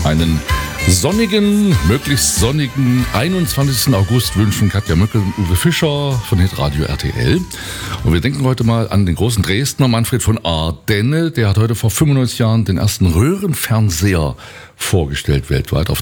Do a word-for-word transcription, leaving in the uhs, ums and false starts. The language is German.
Einen sonnigen, möglichst sonnigen einundzwanzigsten August wünschen Katja Mückel und Uwe Fischer von Hitradio R T L. Und wir denken heute mal an den großen Dresdner Manfred von Ardenne. Der hat heute vor fünfundneunzig Jahren den ersten Röhrenfernseher vorgestellt weltweit. Auf